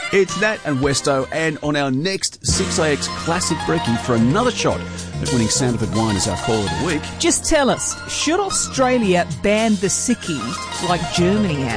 It's Nat and Westo, and on our next 6AX Classic Brekkie for another shot at winning Sandifer Wine as our Call of the Week. Just tell us, should Australia ban the sickie like Germany has?